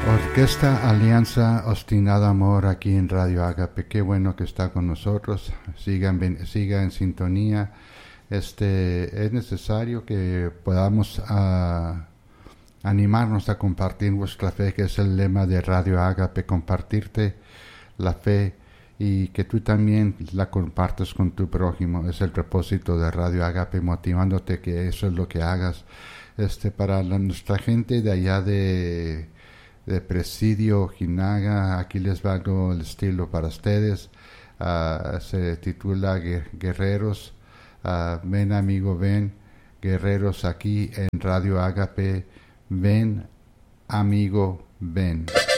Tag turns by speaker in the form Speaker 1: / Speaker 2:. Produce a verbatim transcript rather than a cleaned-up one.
Speaker 1: Orquesta Alianza Obstinado Amor aquí en Radio Ágape. Qué bueno que está con nosotros. Sigan, siga en sintonía. Este, es necesario que podamos uh, animarnos a compartir vuestra fe, que es el lema de Radio Ágape, compartirte la fe y que tú también la compartas con tu prójimo. Es el propósito de Radio Ágape, motivándote que eso es lo que hagas. Este, para la, nuestra gente de allá de de Presidio, Jinaga, aquí les va algo el estilo para ustedes. Uh, se titula Guerreros. Uh, ven amigo, ven, Guerreros aquí en Radio Ágape. Ven amigo, ven.